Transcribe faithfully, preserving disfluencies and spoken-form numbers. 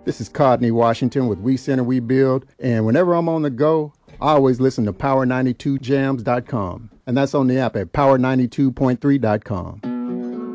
This is Codney Washington with We Center, We Build. And whenever I'm on the go, I always listen to power ninety-two jams dot com. And that's on the app at power ninety-two point three dot com.